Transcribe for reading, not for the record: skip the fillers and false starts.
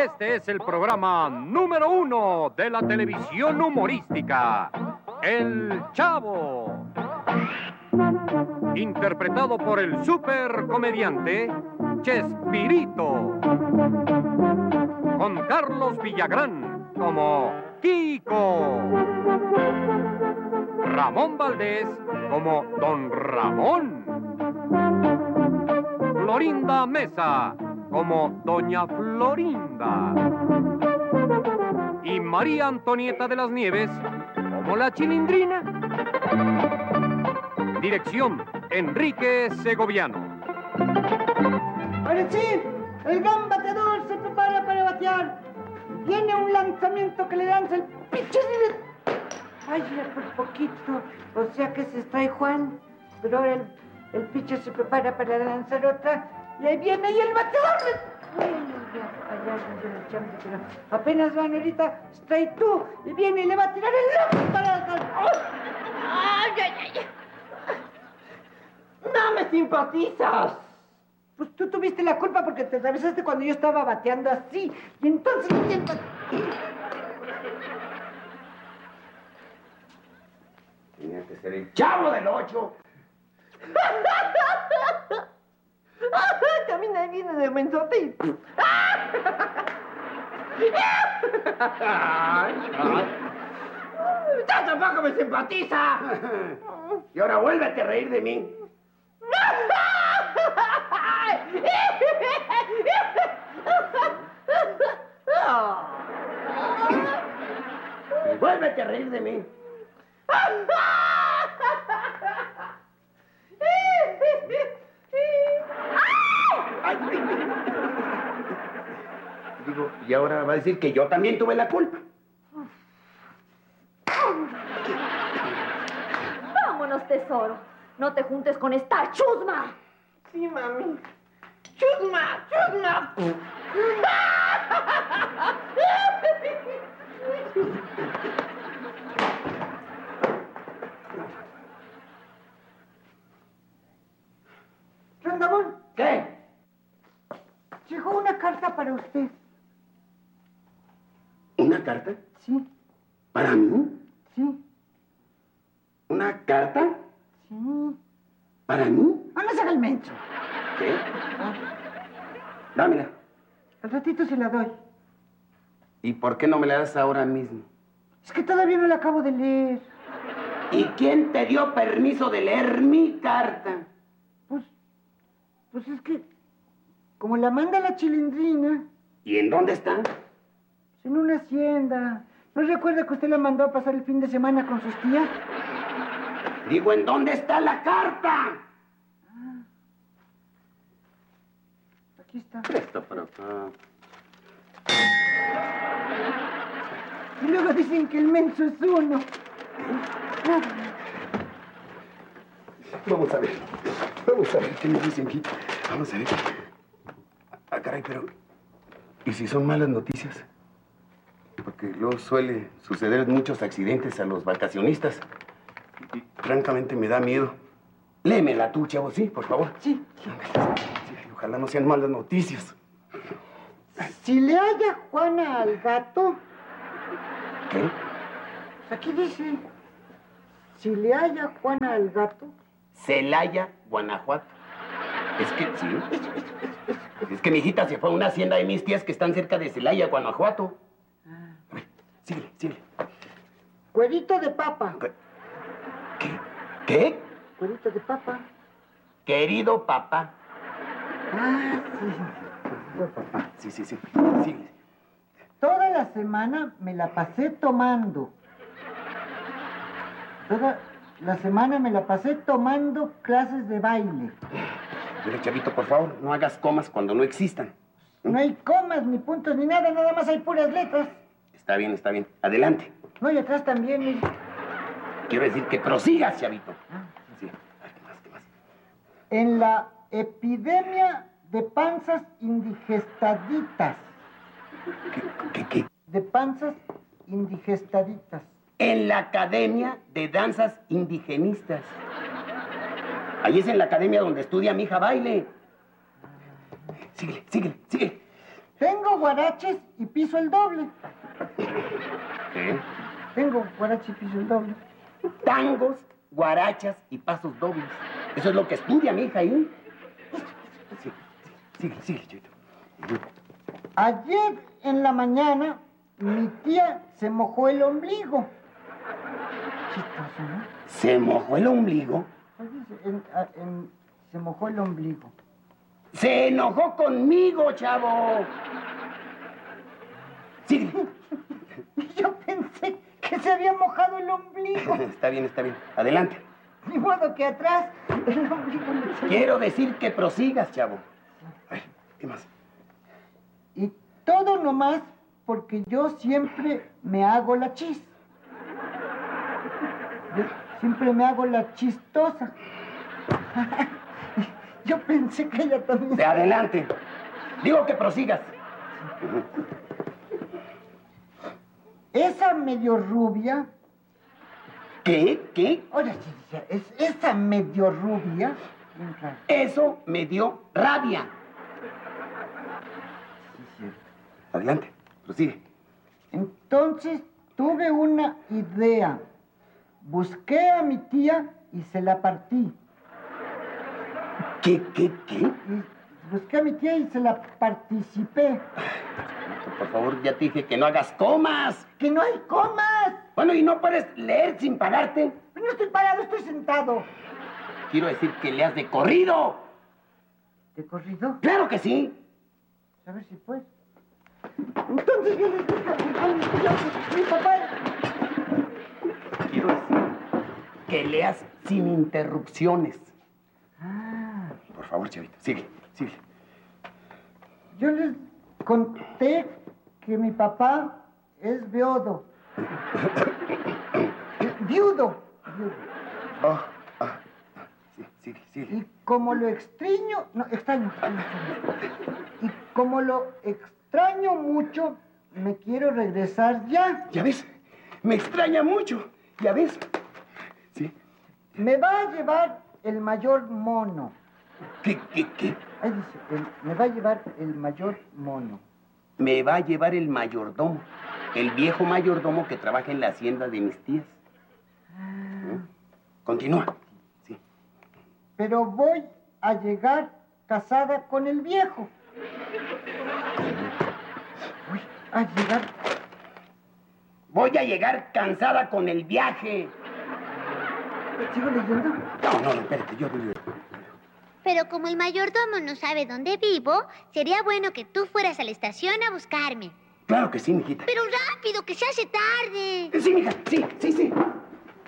Este es el programa número 1 de la televisión humorística, El Chavo. Interpretado por el supercomediante Chespirito. Con Carlos Villagrán como Kiko. Ramón Valdés como Don Ramón. Florinda Mesa como Doña Florinda. Y María Antonieta de las Nieves como la Chilindrina. Dirección, Enrique Segoviano. Ahora sí, el gran bateador se prepara para batear. Viene un lanzamiento que le lanza el pitcher. Ay, ya por poquito. O sea que se distrae Juan. Pero ahora el pitcher se prepara para lanzar otra. Y ahí viene y el bateador. Pero apenas van ahorita, strike tú. Y viene y le va a tirar el loco para lanzar. ¡Ay, ay, ay! ¡No me simpatizas! Pues tú tuviste la culpa porque te atravesaste cuando yo estaba bateando así. Y entonces... Tenía que ser el Chavo del 8. Camina y viene de mensote y... ¡Ya tampoco me simpatiza! Y ahora vuélvete a reír de mí. Y vuélvete a reír de mí. Digo, y ahora va a decir que yo también tuve la culpa. Vámonos, tesoro. No te juntes con esta chusma. Sí, mami. ¡Chusma! ¡Chusma! Rondamón, ¿Qué? llegó una carta para usted. ¿Una carta? Sí, ¿Para mí? sí, ¿Una carta? sí. ¿Para mí? Ah, no se haga el menso. ¿Qué? Dámela. Al ratito se la doy. ¿Y por qué no me la das ahora mismo? Es que todavía no la acabo de leer. ¿Y quién te dio permiso de leer mi carta? Pues es que, como la manda la Chilindrina, ¿Y en dónde está? en una hacienda. ¿No recuerda que usted la mandó a pasar el fin de semana con sus tías? Digo, ¿en dónde está la carta? Aquí está. Presta para acá. Y luego dicen que el menso es uno. Vamos a ver qué me dicen aquí. Vamos a ver. Ah, caray, pero... ¿y si son malas noticias? Porque luego suele suceder muchos accidentes a los vacacionistas. Y francamente me da miedo. Léemela tú, Chavo, ¿sí? Por favor. Sí. Sí, ojalá no sean malas noticias. Si le halla Juana al gato, ¿Qué? aquí dice, si le halla Juana al gato, Celaya, Guanajuato. Es que, sí. Es que mi hijita se fue a una hacienda de mis tías que están cerca de Celaya, Guanajuato. A ver, síguele. cuerito de papa. ¿Qué? Cuerito de papa. Querido papá. Ah, sí. Sí. Síguele. Toda la semana me la pasé tomando. Toda la semana me la pasé tomando clases de baile. Mira, Chavito, por favor, no hagas comas cuando no existan. No hay comas, ni puntos, ni nada, nada más hay puras letras. Está bien. Adelante. No, y atrás también, mire. Quiero decir que prosigas, Chavito. Sí. A ver, ¿qué más? En la epidemia de panzas indigestaditas. ¿Qué? De panzas indigestaditas. En la Academia de Danzas Indigenistas. Ahí es en la academia donde estudia mi hija baile. Síguele. Tengo guaraches y piso el doble. ¿Qué? Tengo guaraches y piso el doble. Tangos, guarachas y pasos dobles. Eso es lo que estudia mi hija ahí. Sigue, Chito. Ayer en la mañana, mi tía se mojó el ombligo. Chistoso, ¿no? ¿Se mojó el ombligo? Se mojó el ombligo. ¡Se enojó conmigo, chavo! Sigue. Yo pensé que se había mojado el ombligo. Está bien. Adelante. Ni modo que atrás el ombligo le salió. Quiero decir que prosigas, chavo. A ver, ¿qué más? Y todo nomás porque yo siempre me hago la chis. Yo siempre me hago la chistosa. Yo pensé que ella también... De adelante. Digo que prosigas. Esa medio rubia... ¿Qué? Oye, esa medio rubia... Eso me dio rabia. Sí. Adelante, prosigue. Entonces tuve una idea. Busqué a mi tía y se la partí. ¿Qué? Y busqué a mi tía y se la participé. Por favor, ya te dije que no hagas comas. ¡Que no hay comas! Bueno, ¿y no puedes leer sin pararte? No estoy parado, estoy sentado. Quiero decir que leas de corrido. ¿De corrido? ¡Claro que sí! A ver si puedes. Entonces yo les dije a mi papá... Quiero decir que leas sin interrupciones. Ah, Por favor, chavito, sigue. yo les conté que mi papá es viudo. Viudo. Sigue. Y como lo extraño... No, extraño. Y como lo extraño mucho, me quiero regresar ya. ¿Ya ves? Me extraña mucho. ¿Ya ves? Sí. Me va a llevar el mayor mono. ¿Qué? Ahí dice, me va a llevar el mayor mono. Me va a llevar el mayordomo. El viejo mayordomo que trabaja en la hacienda de mis tías. Continúa. Sí. Pero voy a llegar casada con el viejo. Voy a llegar cansada con el viaje. ¿Sigo leyendo? No, espérate, yo digo. Pero como el mayordomo no sabe dónde vivo, sería bueno que tú fueras a la estación a buscarme. Claro que sí, mijita. Pero rápido, que se hace tarde. Sí, mija, sí.